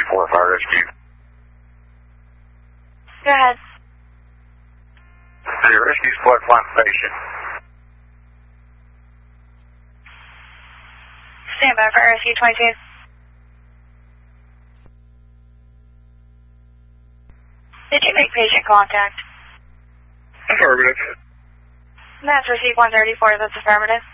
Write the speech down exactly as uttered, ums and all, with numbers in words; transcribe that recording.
thirty-four, fire rescue. Go ahead. The rescue squad flying station. Stand by for rescue twenty-two. Did you make patient contact? Affirmative. That's receipt one thirty-four, that's affirmative.